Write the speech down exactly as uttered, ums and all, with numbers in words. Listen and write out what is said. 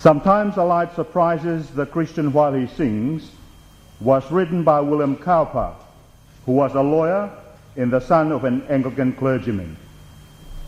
Sometimes a light surprises the Christian while he sings was written by William Cowper, who was a lawyer and the son of an Anglican clergyman.